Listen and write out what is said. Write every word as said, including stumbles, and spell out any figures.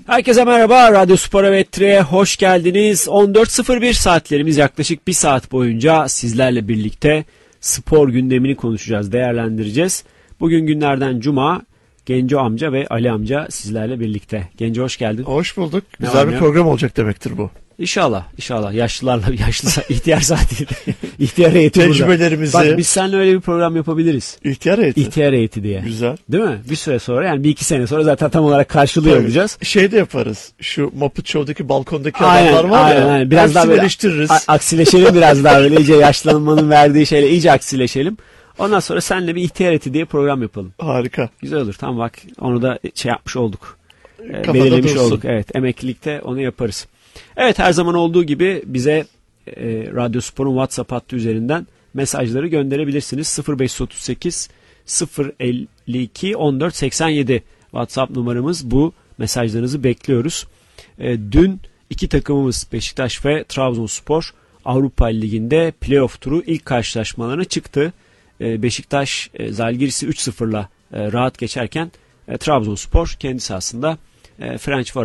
Herkese merhaba, Radyo Spor Evettri'ye hoş geldiniz. on dört sıfır bir saatlerimiz, yaklaşık bir saat boyunca sizlerle birlikte spor gündemini konuşacağız, değerlendireceğiz. Bugün günlerden Cuma, Genco amca ve Ali amca sizlerle birlikte. Genco hoş geldin. Hoş bulduk. Ne Güzel var bir ne? program olacak demektir bu. İnşallah, inşallah. Yaşlılarla, yaşlı ihtiyar saati, ihtiyar heyeti burada. Tecrübelerimizi. Bak biz seninle öyle bir program yapabiliriz. İhtiyar heyeti. İhtiyar heyeti diye. Güzel. Değil mi? Bir süre sonra, yani bir iki sene sonra zaten tam olarak karşılıyor Tabii. olacağız. Şey de yaparız. Şu Muppet Show'daki balkondaki Aynen, adamlar var aynen, ya. aynen. Biraz daha böyle eleştiririz. a- aksileşelim biraz daha böyle iyice yaşlanmanın verdiği şeyle iyice aksileşelim. Ondan sonra seninle bir ihtiyar eti diye program yapalım. Harika. Güzel olur. Tamam bak, onu da şey yapmış olduk. Ee, Kafada belirlemiş dursun. olduk. Evet, emeklilikte onu yaparız. Evet, her zaman olduğu gibi bize e, Radyo Spor'un WhatsApp hattı üzerinden mesajları gönderebilirsiniz. sıfır beş otuz sekiz sıfır elli iki on dört seksen yedi WhatsApp numaramız bu. Mesajlarınızı bekliyoruz. E, dün iki takımımız Beşiktaş ve Trabzonspor Avrupa Ligi'nde playoff turu ilk karşılaşmalarına çıktı. E, Beşiktaş e, Zalgiris'i üç sıfırla e, rahat geçerken e, Trabzonspor kendi sahasında e, Ferencvaros